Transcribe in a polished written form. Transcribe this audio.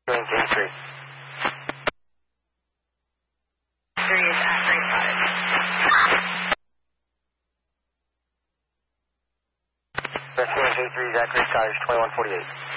Going to 83. 3 is at Grace Cottage. Rescue 83 is at Grace Cottage, 2148.